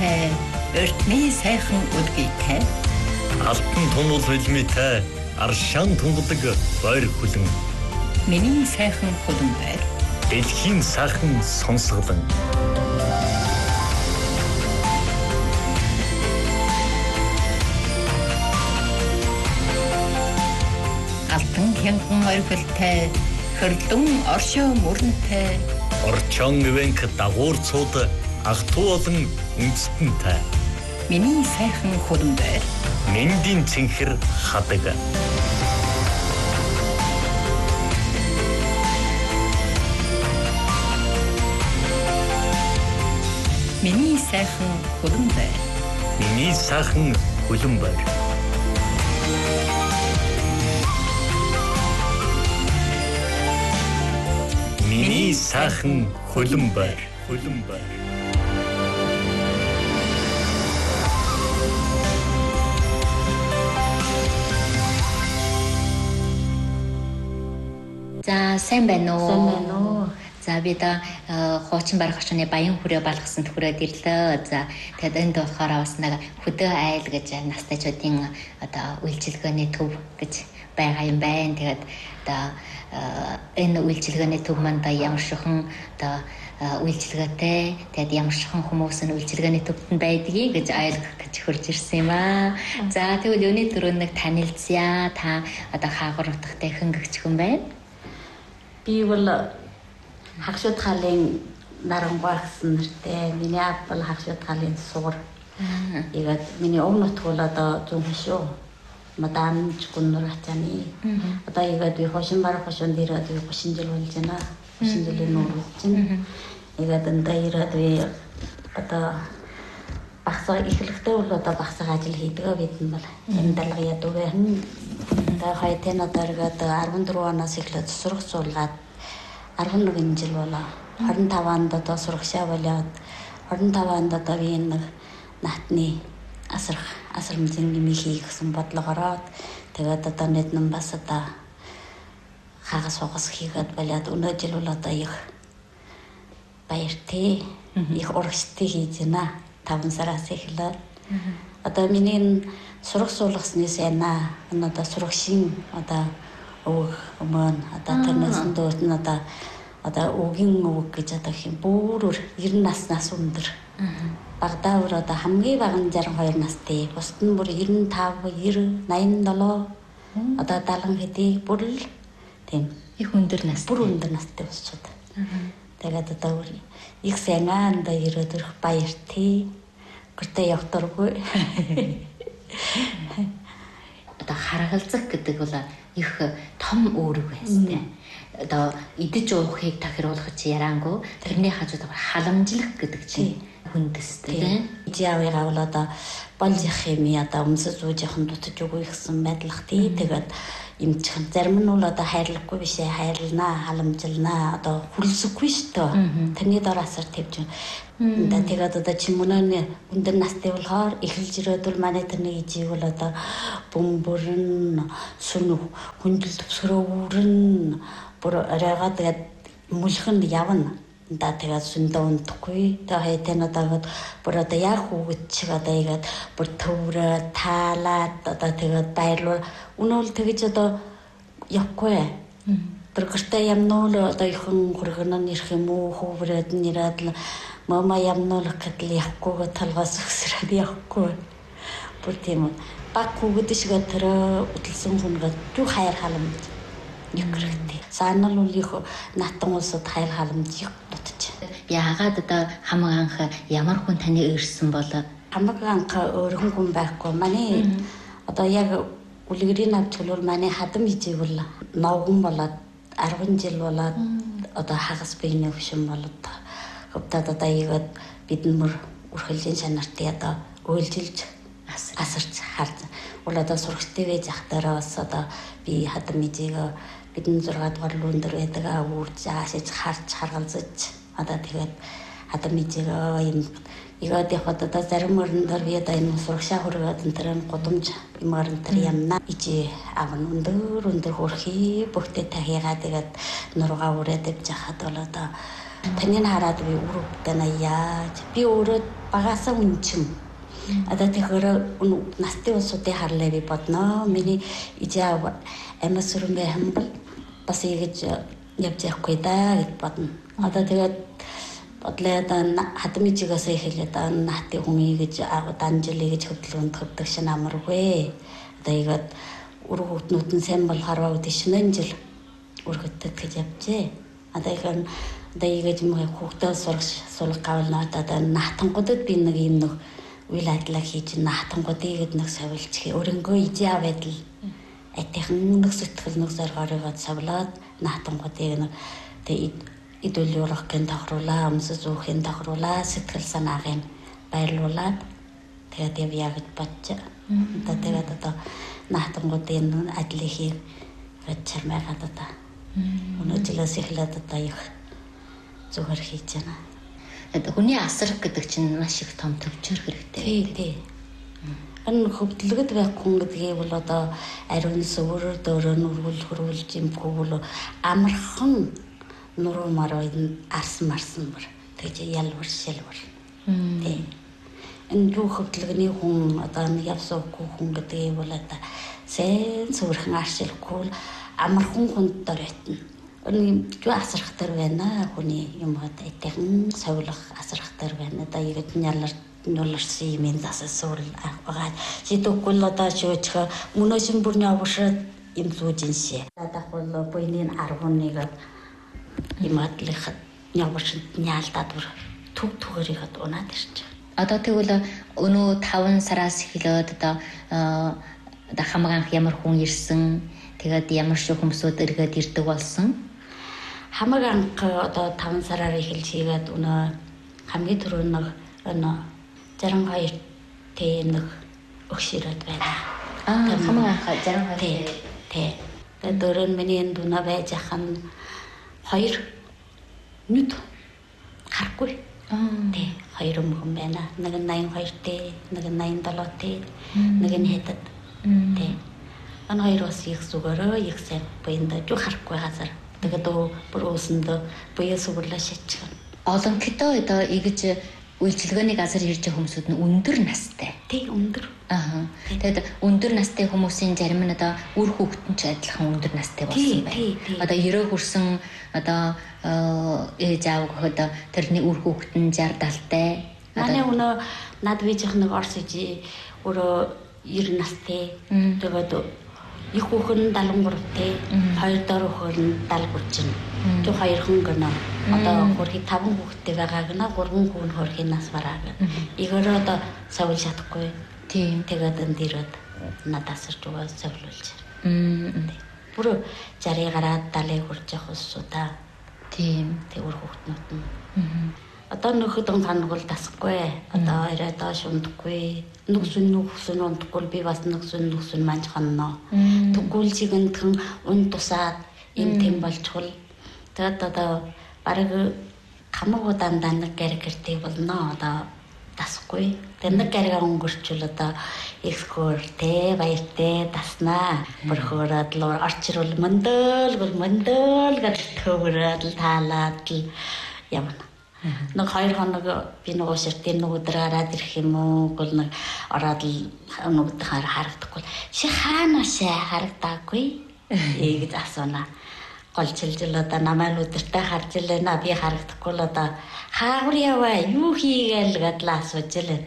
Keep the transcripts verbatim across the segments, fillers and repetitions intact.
хүрэлтэй өртний сайхан өдгийтэй алтан тунгал хэлмитэй аршаан тунгадаг бойр хүлэн миний сайхан хөлөн байр дэлхийн сайхан сонсголон алтан хянган орхилтэй хөрлөн оршоо мөрөнтэй орчон ивэнк дагуурцууд ахтуу болон үндэстэнтэй миний сайхан хөлөн байр мэндийн цэнхэр хадаг миний сайхан хөлөн байр миний сайхан хөлөн байр миний сайхан хөлөн байр хөлөн байр За сайн байна уу? Сайн байна уу? За би да хуучин барах очны баян хүрээ балгасан төхрөөд ирлээ. За тэгэд энд болохоор бас нэг хөдөө айл гэж настайчуудын одоо үйлчилгээний төв гэж байгаа юм байна. Тэгээд одоо энэ үйлчилгээний төв манд ямар шихэн одоо үйлчилгээтэй тэгээд ямар шихэн хүмүүс нь үйлчилгээний төвд нь байдгийг гэж ойлгох гэж хурж ирсэн юм аа. За тэгвэл өнөөдөр нэг танилцъя. Та одоо хаагур утгатай хөнгөгч хүн байна. Би бол хагшууд хаалын нарангуй гэсэн нэртэй. Миний аав бол хагшууд хаалын сугар. Тэгээд миний ов нутг бол одоо зүүн шүү. Мадам Чгүннур хацааны. Одоо игээд би хошин барах хошин дээрээ би гушин жил болж байна. гушин жилийн нуур чинь. Игээд энэ ирээд би одоо багсаа эхлэхдээ бол одоо багсаа ажил хийдэг бид нь бол энэ далга ядаг байна. Одоо хайтэн одооргээд арван дөрөв оноос эхлээд сурах суулгаад арван нэгэн жил болоо. хорин тав онд одоо сурагшаа болоод хорин тав онд одоо би нэг наатны асрах асрамжин юм хийх гэсэн бодлогоороо тэгээд одоо нэг нам бас одоо хагас хагас хийгээд болоод өнөө жил бол одоо их баяртай их урагштай хийж байна. таван сараас эхлээд одоо миний сурах суулгасны сайнаа энэ одоо сурагшин одоо өг өмнө одоо тэрнээс дөрөв нь одоо одоо өгийн өг гэж одоо хэм бүрээр ерөн наснаас өндөр багадаа өөр одоо хамгийн бага нь жаргал хоёр настай бусд нь бүр ерөн тав ерөн найман долоо одоо далан хэдий бүр л тийм их өндөр настай бүр өндөр настай болчиход тэгээд одоо их сайнаа энэ ирээд ирэх баяртай гэртээ явтаргүй одоо харгалзах гэдэг бол их том үүрэг байсан. Одоо идэж уухыг тохируулах чи яраангүй тэрний хажууд халамжлах гэдэг чинь хүндэстэй тийм. Ижаавыгаа бол одоо болж явах юм одоо өмсөж зүүж явах дутаж өгөх гэсэн байдлах тий. Тэгээд эмчхэн зарим нь бол одоо хайрлахгүй бишээ хайрлнаа халамжилнаа одоо хүлсэхгүй шүү дээ. Тэрний дор асар тавьж байна. Тэгээд одоо чимүнэн өндөр настай болохоор эхэлж ирээд бол манай тэрний ижийг бол одоо бөмбөрн сүн хүндэл төвсгөрөөрн бүр оройгоо тэгээд мүлхэнд явна. Да тэгээд сүндөө унтахгүй. Тэгээд хайтан одоо бүр одоо яг хүүхэд чиг одоо игээд бүр төврөө таалаад одоо тэгээд баярлал үнээл тэгэж одоо явахгүй. Тэр гэртээ ямнуул одоо ихэн хурган нь ирэх юм уу хүүврээд нь ирээд л мама ямнуул гэдэл явахгүй толгоос өсрөөд явахгүй. Бүр тийм үү. Баг хүүхэд шиг тэр хөдөлсөн хүнгээ зүг хайр халамж Юкрэхтэй. Санал үл их натан улсад хайр халамж дутж. Яагаад одоо хамаг анх ямар хүн таны ирсэн болоо? Хамаг анх өөрхөн хүн байхгүй. Манай одоо яг үлгэрийн авч хөлөөр манай хадам хижиг бол новгон болоод арван жил болоод одоо хагас биений хөшин болоод хөвдөд одоо игээд бидний мөр үргэлжийн шанартыг одоо өөлжилж асарч харж. Уул одоо сурагчтай байж ахтараа бас одоо би хадам хижиг бидний зургаад дугаар өндөр байдаг авуурж аашиж харж харгалзаж одоо тэгээд хадам хижиг юм игээд явахад одоо зарим өрнөөр би одоо энэ сурагшаа хүргээд энэ төрн гудамж юмар энэ төр ямна ижи аван өндөр өндөр хөрхи бүгдээ тахигаа тэгээд нургаа үрээд явж хахад бол одоо Таныг хараад би үрөвтэй наяа. Би өөрөө багасаа үнчин. Одоо тэгэхээр насны улсуудыг харлаа би бодноо. Миний ижаав амс өрөнгө хамбал бас ийгэж явж явахгүй даа гэж бодно. Одоо тэгээд бодлоо хадмижигаас эхэлээд наати хүн ийгэж данжил ийгэж хөдөлгөөнд хөвдөг шин амаргүй. Одоо ийгээд үр хүүхднүүд нь сайн болохоор өдөршнэн жил үргэтгэж гэж явжээ. Одоо ихэн одоо ийгэж юм хүүхдээ сурах сулг гавлнаа одоо наатангуудад би нэг юм нэг үйл ажиллагаа хийж наатангуудыг нэг совилж өрөнгөө ижаа байдал атихан нэг сэтгэл нэг зоргоороо совлоод наатангуудыг нэг тэг идэл юурах гэн тохруулаа өмсөж үхэн тохруулаа сэтгэл санаагийн баярлуулаад тэгээд яв яг бодож одоо тэгээд одоо наатангуудын ажлыг хийж чармаагаад одоо өнөө жилээс эхлээд одоо их зүгээр хийж байна. Хүний асар гэдэг чинь маш их том төвчөр хэрэгтэй. Тий, тий. Энэ хөвдлөгд байх хүн гэдгийг бол одоо ариун сүвэр дөөрөө нүргүүл хөрвүүлж юмгүй бол амархан нуруу маруу арсан марсан бар. Тэгж ялвар шилвар. Тий. Энэ юу хөвдлөгний хүн одоо явсуугүй хүн гэдгийг бол одоо сайн сүвэрхэн аршилгүй амархан хүнд дөрөйтнө. Энэ юу асархтар байна хүний юм хат этхэн совлох асархтар байна. Одоо ийгэд нялар нууларсан юм засасуул байгаа. Сэтгүүл одоо шөөчхө мөнөшин бүрний авшраад юм зүүжиншээ. Одоо бол буйны аргуныг имадлихад явшин няалтад бүр төг түгэрийгэд унаад ирчих. Одоо тэгвэл өнөө таван сараас эхлээд одоо одоо хамгаанх ямар хүн ирсэн тэгээд ямар шиг хүмүүсүүд эргээд ирдэг болсон. Хамаг анх одоо таван сараар эхэлж хийгээд өнөө хамгийн түрүү нэг өнөө жаран хоёр тэ нэг өгшөрөд байна. Аа хамаг анх жаран хоёр тэ тэ. Тэгээд дөрөв миний энэ дүнэ байж ахын хоёр нүд харахгүй. Аа тэ хоёр мөн байна. Нэг нь найман хоёр тэ, нэг нь найман долоо тэ, нэг нь хятад тэ. Ан хоёр бас их зүгээрөө их сайн буйндаа жуу харахгүй газар. Тэгээд бүр уусанд буяа сүглээ шатчих. Олонхтой одоо ийгэж үйлчилгээний газар ирж байгаа хүмүүсүүд нь өндөр настай. Тий, өндөр. Аа. Тэгээд өндөр настай хүмүүсийн зарим нь одоо үр хүүхдэн ч адилхан өндөр настай болсон байна. Одоо ерөө хүрсэн одоо ээж аав гэхэд тэрний үр хүүхдэн шестьдесят талтай. Манай өнөө над вижих нэг орс ижи өөрөө девяносто настай. Тэгээд их хүүхэн седьмидесяти три-тэй, хоёр дор хүүхэн седьмидесяти гурван. Тэг хоёр хүн гэнэ. Одоо хөрхи таван хүүхэдтэй байгаа гэнэ, гурван хүн хөрхи нас бараа гэнэ. Игээрээ одоо совл шатахгүй. Тийм. Тэгээд энэ дээрээ надаас ирж байгаа совлуулж. Мм. Бүр жари гараад далай хурж явах усудаа. Тийм. Тэг үр хүүхднүүд нь. Одоо нөхөдөн таньгуул тасахгүй. Одоо орой доош ундахгүй. Нүгсүн нүгсүн ундахгүй би бас нүгсүн нүгсүн манж хонноо. Тэгвэл чигэнтхэн унд тусаад им тэм болчвол тэгээд одоо бараг хамаг дандаа нэг гэргэртэй болно. Одоо тасахгүй. Тэр нэг гэргээ өнгөрчүүл одоо экскор тэ баяртай таснаа. Бүрхөрөөд л орчрол мөндөөл гол мөндөөл гэж төврөөд таалаад л явна. Нэг хоёр хоног би нөгөө ширтийн нэг өдөр гараад ирэх юм уу гол нэг ороод л нөгөөд харагдахгүй. Чи хаанаашаа харагдаагүй? Ийгд асууна. Голчилжил одоо намайг өдөртөө харж илэна би харагдахгүй л одоо хаагур яваа юу хийгээл гэдэл асууж илээ.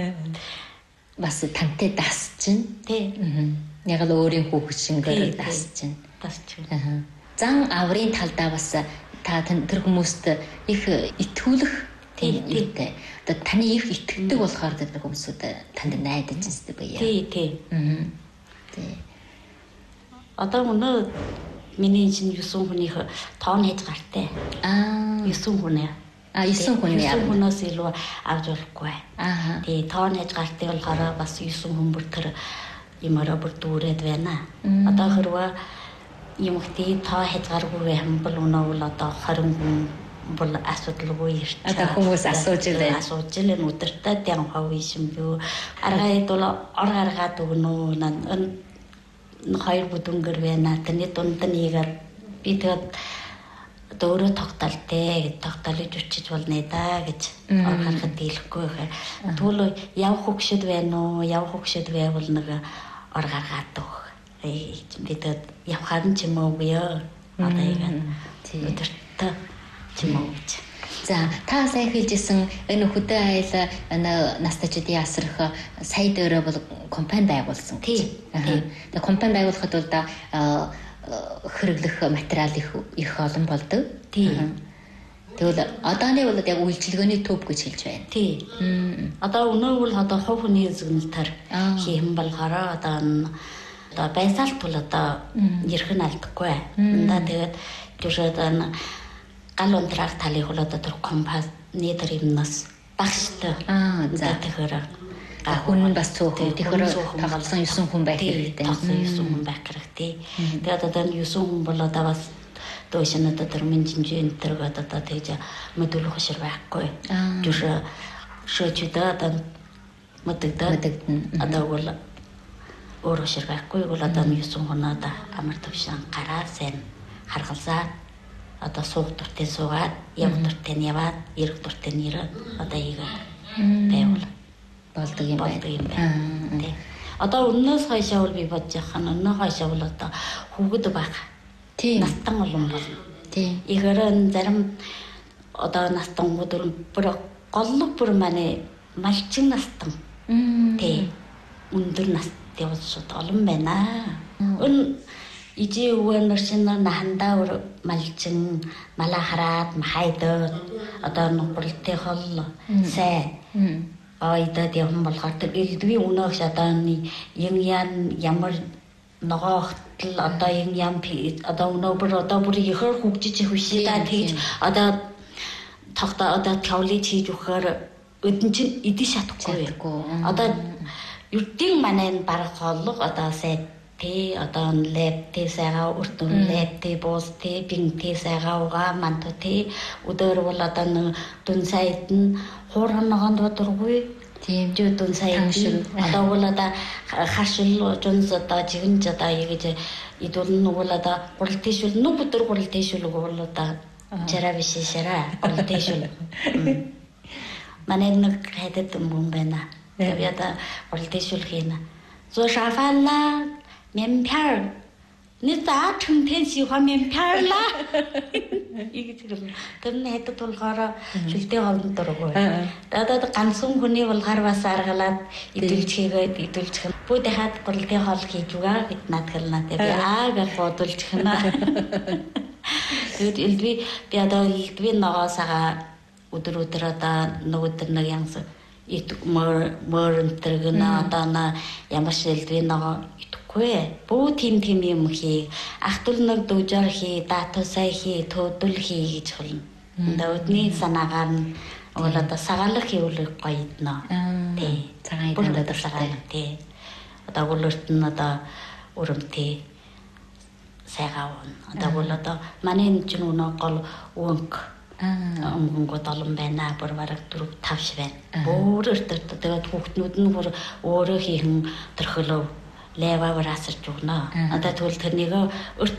Бас тантай дасч чинь. Тий. Яг л өөрийн хүүхэд шингээр дасч чинь. Дасч чинь. Зан аврын талдаа бас та тэр хүмүүст их итгүүлэх тийм үүтэй. Одоо таны их итгэдэг болохоор тэр хүмүүсүүд танд найдаж байна байя. Тий, тий. Аа. Тий. Одоо өнөө миний чинь юусэн хүнийх тоон хийж гартай. Аа, юусэн хүнээ. А юусэн хүнээ. Юусэн хүнээс илүү авч болохгүй. Аа. Тий, тоон хийж гартай болохоор бас юусэн хүн бүр тэр юмараа бүр дүүрээд байна. Одоо хэрвээ юм ихтэй тоо хязгааргүй юм бол өнөө бол одоо двадцать хүн бол асуудалгүй ирч. Одоо хүмүүс асууж илээ. Асууж илээ өдөртөө дэм хавь юм бүү. Аргайд бол ор гаргаад өгнө. Энэ хоёр бүдүнгэр байна. Тэний дунд нь игээд би тэгээд одоо өөрөө тогтоолтэй гэж тогтоолж өчиж болно да гэж ороход дийлэхгүй гэхээр тэгвэл явах хөгшөд байна уу явах хөгшөд байвал нэг ор гаргаад өг бид явхаар нь ч юм уу яа одоо яг өдөртөө ч юм уу гэж. За та сайн хэлжсэн энэ хөдөө аял настайчдын асрах сая дөөрөө бол компани байгуулсан. Тийм. Тэгээ компани байгуулахад бол да хэрэглэх материал их их олон болдог. Тийм. Тэгвэл одооны бол яг үйлчилгээний төв гэж хэлж байна. Тийм. Одоо өнөө бол одоо хувь хүний зөгнөлтөр хийм болгороо одоо одоо байсаалт бол одоо ерхэн алдахгүй. Да тэгээд жишээд гал унтрах талыг бол одоо тэр компани дээр юмнаас багштай. Аа за тэгэхээр хүн бас цөөхөн тэгэхээр тогтсон юусэн хүн байх хэрэгтэй. Тогтсон юусэн хүн байх хэрэгтэй. Тэгээд одоо юусэн хүн бол одоо бас дөөшнөд одоо менжинжин тэрэг одоо тэгж мэдүүлэх шир байхгүй. Жүш шочуда одоо мэддэг одоо бол өөрөө шир байхгүй бол одоо юусэн хүн одоо амар төвшин гараа сайн харгалзаа одоо суух дуртай суугаад явах дуртай нь яваад ирэх дуртай нь ирээ одоо ийгээд байвал болдог юм байна. Тий. Одоо өнөөс хойшоо бол би бодож байгаа нь өнөө хойшоо бол одоо хүүхэд байх. Тийм. Настан олон бол. Тийм. Игэрэн зарим одоо настан өдөр бүр голлог бүр манай малчин настан. Тий. Өндөр наст явуулсууд олон байна. Өн ижи өвөн нэршинээр нахандаа өр малчин мала хараад махайдод одоо нүгүрэлтэй хол сай айдад явсан болохоор тэр элдвийн өнөөш одоо юм яан ямар ногоохтол одоо юм яам одоо өнөө бүр одоо бүр ихэр хөгжиж хөвшээ да тэгж одоо тогтоо одоо тавлиж хийж өгөхөр өдөн чинь идэж чадахгүй. Одоо юрдийн манай барах хооллого одоо сай Тэ одоо лэптэй сайгаа өртөн лэптэй боостэй бинтэй сайгаа угаа мантотэй өдөр бол одоо нэг дүн сайд нь хуурхан ногонд бодоргүй тийм жоо дүн сайд одоо бол одоо хашил жунс одоо жигэн жада яг идүүл нь бол одоо гуралтайшул нүг өдөр гуралтайшул бол одоо жара биш шара гуралтайшул манай нэг хайдад юм байна. Тэгээд одоо гуралтайшул хийнэ. Зо шафалла面片儿，你咋成天喜欢面片儿啦？一个这个，等那都都好了，就得好多了过。但但干松婚的我哈巴萨尔啦，一对车个一对车，不得哈过得好去住啊，那特那特别啊个好对车那。就一对别到一对那个啥，乌德乌德的那乌德那样子。itu mer mer tergena tana yamasel dwi na itukwe bo tim tim юм hi ахтул нэг дүүжэр hi дата сай hi төдөл hi гэж хэлнэ. Дэвдний санаагаар нь олоо сагалах хийвэл гоёдно. Тий. Цагаан идэнтэй дуртай. Тий. Одоо гүлэрт нь одоо өрөмтэй сайгаав. Одоо бол одоо манай энэ чинь өнөө гол өнгө өнгөнгөө долон байна бүр бараг дөрөв тавш байна. Өөрөөр тэгээд хүүхднүүд нь бүр өөрөө хийхэн төрхөлөө левавар асарч өгнө. Одоо тэгвэл тэрнийг өрт